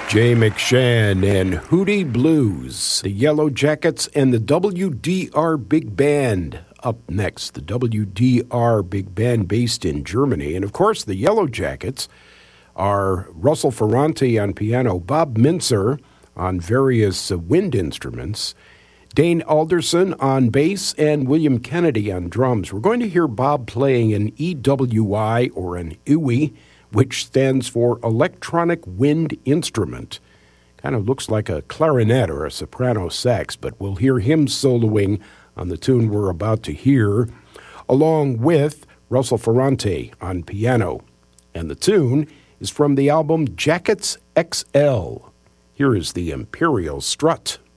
Jay McShann and Hootie Blues, the Yellow Jackets, and the WDR Big Band. Up next, the WDR Big Band based in Germany. And of course, the Yellow Jackets are Russell Ferrante on piano, Bob Mintzer on various wind instruments, Dane Alderson on bass, and William Kennedy on drums. We're going to hear Bob playing an EWI, or an EWI, which stands for Electronic Wind Instrument. Kind of looks like a clarinet or a soprano sax, but we'll hear him soloing on the tune we're about to hear, along with Russell Ferrante on piano. And the tune is from the album Jackets XL. Here is the Imperial Strut.